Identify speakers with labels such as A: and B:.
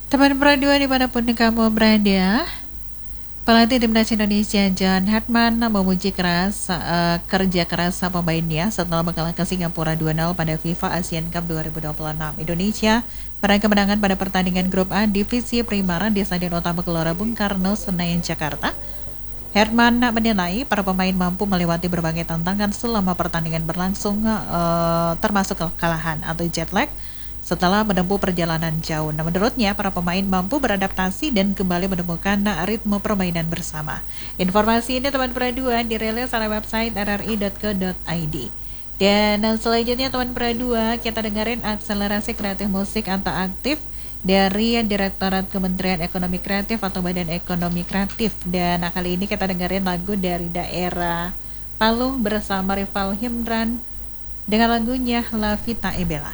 A: Teman peraduan dimanapun kamu berada, pelatih timnas Indonesia John Hartman memuji kerja keras pemainnya setelah mengalahkan Singapura 2-0 pada FIFA Asian Cup 2026. Indonesia meraih kemenangan pada pertandingan grup A Divisi Primera di Stadion Utama Gelora Bung Karno, Senayan, Jakarta. Herman menilai para pemain mampu melewati berbagai tantangan selama pertandingan berlangsung, termasuk kekalahan atau jet lag setelah menempuh perjalanan jauh. Nah, menurutnya para pemain mampu beradaptasi dan kembali menemukan ritme permainan bersama. Informasi ini teman peraduan dirilis oleh website rri.co.id. Dan selanjutnya teman peraduan, kita dengerin akselerasi kreatif musik aktif dari Direktorat Kementerian Ekonomi Kreatif atau Badan Ekonomi Kreatif. Dan kali ini kita dengerin lagu dari daerah Palu bersama Rival Himran dengan lagunya La Vita e Bella.